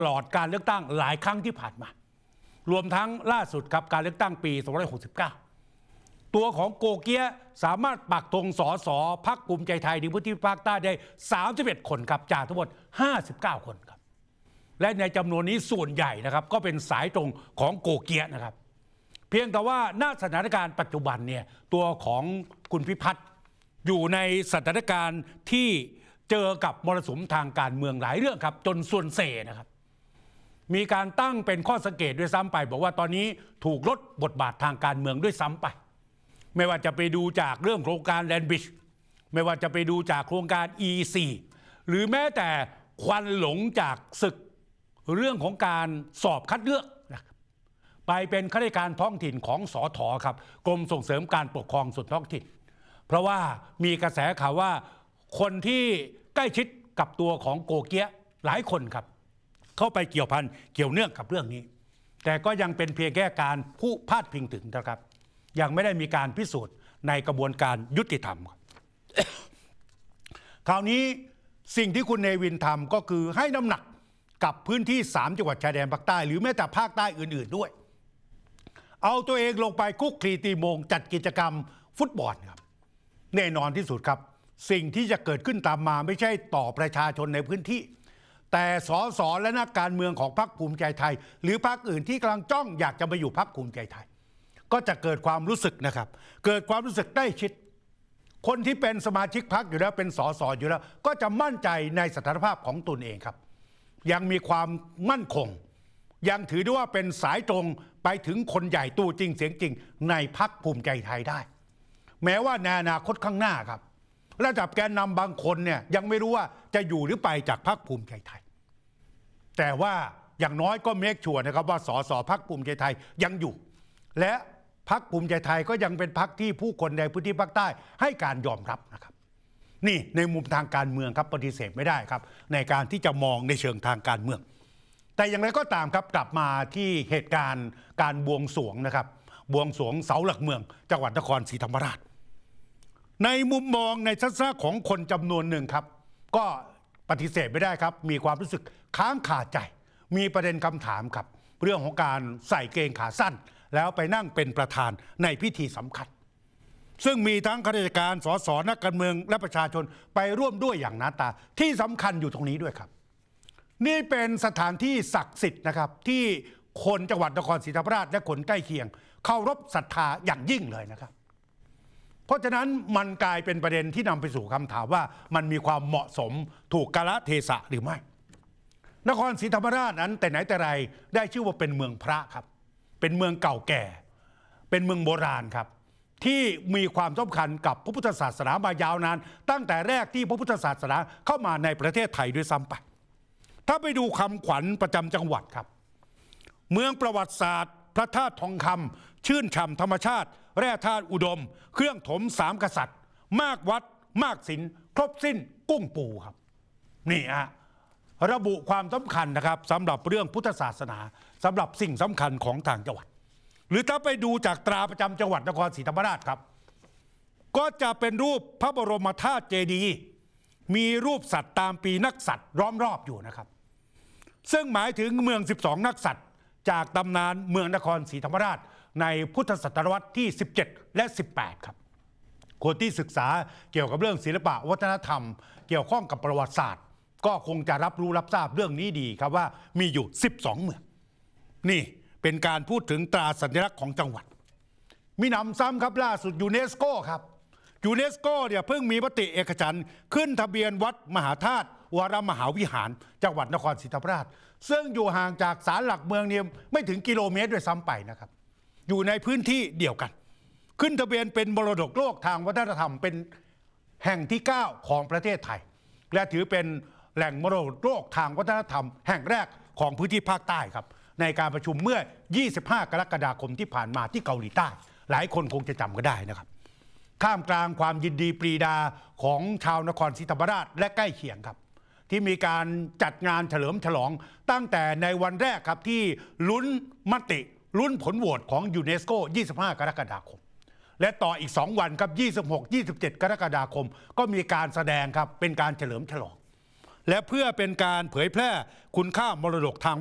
ตลอดการเลือกตั้งหลายครั้งที่ผ่านมารวมทั้งล่าสุดครับการเลือกตั้งปี2569ตัวของโกเกียสามารถปักธงสสพรรคภูมิใจไทยในพื้นที่ภาคใต้ได้31คนครับจากทั้งหมด59คนครับและในจำนวนนี้ส่วนใหญ่นะครับก็เป็นสายตรงของโกเกียนะครับเพียงแต่ว่าณสถานการณ์ปัจจุบันเนี่ยตัวของคุณพิพัฒน์อยู่ในสถานการณ์ที่เจอกับมรสุมทางการเมืองหลายเรื่องครับจนส่วนเสนะครับมีการตั้งเป็นข้อสังเกตด้วยซ้ำไปบอกว่าตอนนี้ถูกลดบทบาททางการเมืองด้วยซ้ำไปไม่ว่าจะไปดูจากเรื่องโครงการแลนด์บริดจ์ไม่ว่าจะไปดูจากโครงการ EC หรือแม้แต่ควันหลงจากศึกเรื่องของการสอบคัดเลือกไปเป็นข้าราชการท้องถิ่นของสถ.ครับกรมส่งเสริมการปกครองส่วนท้องถิ่นเพราะว่ามีกระแสข่าวว่าคนที่ใกล้ชิดกับตัวของโกเกียหลายคนครับเข้าไปเกี่ยวพันเกี่ยวเนื่องกับเรื่องนี้แต่ก็ยังเป็นเพียงแค่การผู้พาดพิงถึงนะครับยังไม่ได้มีการพิสูจน์ในกระบวนการยุติธรรม คราวนี้สิ่งที่คุณเนวินทำก็คือให้น้ำหนักกับพื้นที่3จังหวัดชายแดนภาคใต้หรือแม้แต่ภาคใต้อื่นๆด้วยเอาตัวเองลงไปคุกคลีตีโมงจัดกิจกรรมฟุตบอลครับแน่นอนที่สุดครับสิ่งที่จะเกิดขึ้นตามมาไม่ใช่ต่อประชาชนในพื้นที่แต่สสและนักการเมืองของพรรคภูมิใจไทยหรือพรรคอื่นที่กำลังจ้องอยากจะมาอยู่พรรคภูมิใจไทยก็จะเกิดความรู้สึกนะครับเกิดความรู้สึกใกล้ชิดคนที่เป็นสมาชิกพรรคอยู่แล้วเป็นสสอยู่แล้วก็จะมั่นใจในสถานภาพของตนเองครับยังมีความมั่นคงยังถือได้ว่าเป็นสายตรงไปถึงคนใหญ่ตัวจริงเสียงจริงในพรรคภูมิใจไทยได้แม้ว่าในอนาคตข้างหน้าครับระดับแกนนำบางคนเนี่ยยังไม่รู้ว่าจะอยู่หรือไปจากพรรคภูมิใจไทยแต่ว่าอย่างน้อยก็เมคชัวร์นะครับว่าสสพรรคภูมิใจไทยยังอยู่และพรรคภูมิใจไทยก็ยังเป็นพรรคที่ผู้คนในพื้นที่ภาคใต้ให้การยอมรับนะครับนี่ในมุมทางการเมืองครับปฏิเสธไม่ได้ครับในการที่จะมองในเชิงทางการเมืองแต่อย่างไรก็ตามครับกลับมาที่เหตุการณ์การบวงสรวงนะครับบวงสรวงเสาหลักเมืองจังหวัดนครศรีธรรมราชในมุมมองในทัศนะของคนจำนวนหนึ่งครับก็ปฏิเสธไม่ได้ครับมีความรู้สึกค้างคาใจมีประเด็นคำถามครับเรื่องของการใส่เกงขาสั้นแล้วไปนั่งเป็นประธานในพิธีสำคัญซึ่งมีทั้งข้าราชการสสนักการเมืองและประชาชนไปร่วมด้วยอย่างหน้าตาที่สำคัญอยู่ตรงนี้ด้วยครับนี่เป็นสถานที่ศักดิ์สิทธิ์นะครับที่คนจังหวัดนครศรีธรรมราชและคนใกล้เคียงเคารพศรัทธาอย่างยิ่งเลยนะครับเพราะฉะนั้นมันกลายเป็นประเด็นที่นำไปสู่คำถามว่ามันมีความเหมาะสมถูกกาลเทศะหรือไม่นครศรีธรรมราชนั้นแต่ไหนแต่ไรได้ชื่อว่าเป็นเมืองพระครับเป็นเมืองเก่าแก่เป็นเมืองโบราณครับที่มีความสำคัญกับพระพุทธศาสนามายาวนานตั้งแต่แรกที่พระพุทธศาสนาเข้ามาในประเทศไทยด้วยซ้ำไปถ้าไปดูคำขวัญประจำจังหวัดครับเมืองประวัติศาสตร์พระธาตุทองคำชื่นฉ่ำธรรมชาติแร่ธาตุอุดมเครื่องถมสามกษัตริย์มากวัดมากศิลป์ครบสิ้นกุ้งปูครับนี่ฮะระบุความสำคัญนะครับสำหรับเรื่องพุทธศาสนาสำหรับสิ่งสำคัญของทางจังหวัดหรือถ้าไปดูจากตราประจำจังหวัดนครศรีธรรมราชครับก็จะเป็นรูปพระบรมธาตุเจดีย์มีรูปสัตว์ตามปีนักสัตว์ล้อมรอบอยู่นะครับซึ่งหมายถึงเมือง12นักสัตว์จากตำนานเมืองนครศรีธรรมราชในพุทธศตวรรษที่17และ18ครับคนที่ศึกษาเกี่ยวกับเรื่องศิลปะวัฒนธรรมเกี่ยวข้องกับประวัติศาสตร์ก็คงจะรับรู้รับทราบเรื่องนี้ดีครับว่ามีอยู่12เมืองนี่เป็นการพูดถึงตราสัญลักษณ์ของจังหวัดมีหนำซ้ำครับล่าสุดยูเนสโกครับยูเนสโกเนี่ยเพิ่งมีมติเอกฉันท์ขึ้นทะเบียนวัดมหาธาตุวรมหาวิหารจังหวัดนครศรีธรรมราชซึ่งอยู่ห่างจากศาลหลักเมืองเนี่ยไม่ถึงกิโลเมตรด้วยซ้ำไปนะครับอยู่ในพื้นที่เดียวกันขึ้นทะเบียนเป็นมรดกโลกทางวัฒนธรรมเป็นแห่งที่9ของประเทศไทยและถือเป็นแหล่งมรดกโลกทางวัฒนธรรมแห่งแรกของพื้นที่ภาคใต้ครับในการประชุมเมื่อ25กรกฎาคมที่ผ่านมาที่เกาหลีใต้หลายคนคงจะจำก็ได้นะครับท่ามกลางความยินดีปรีดาของชาวนครศรีธรรมราชและใกล้เคียงครับที่มีการจัดงานเฉลิมฉลองตั้งแต่ในวันแรกครับที่ลุ้นมติลุ้นผลโหวตของยูเนสโก25กรกฎาคมและต่ออีก2วันครับ26-27กรกฎาคมก็มีการแสดงครับเป็นการเฉลิมฉลองและเพื่อเป็นการเผยแพร่คุณค่ามรดกทาง